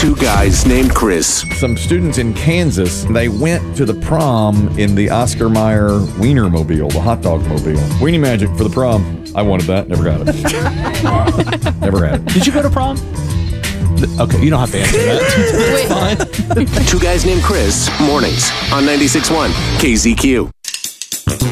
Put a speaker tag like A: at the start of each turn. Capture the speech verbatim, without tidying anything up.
A: Two guys named Chris.
B: Some students in Kansas, they went to the prom in the Oscar Mayer Wiener Mobile, the hot dog mobile. Weenie Magic for the prom. I wanted that. Never got it. Never had it.
C: Did you go to prom? Okay, you don't have to answer that. It's fine.
A: Two guys named Chris, mornings on ninety-six point one K Z Q.